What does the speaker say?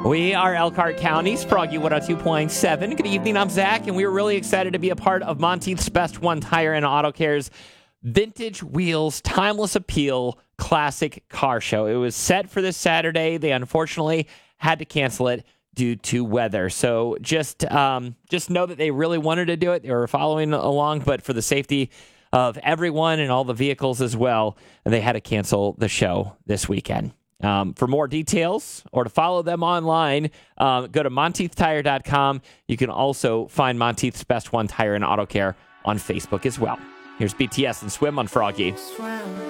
We are Elkhart County's Froggy 102.7. Good evening, I'm Zach, and we were really excited to be a part of Monteith's Best One Tire and Auto Care's Vintage Wheels Timeless Appeal Classic Car Show. It was set for this Saturday. They unfortunately had to cancel it due to weather. So just know that they really wanted to do it. They were following along, but for the safety of everyone and all the vehicles as well, they had to cancel the show this weekend. For more details or to follow them online, go to MonteithTire.com. You can also find Monteith's Best One Tire and Auto Care on Facebook as well. Here's BTS and Swim on Froggy. Swim.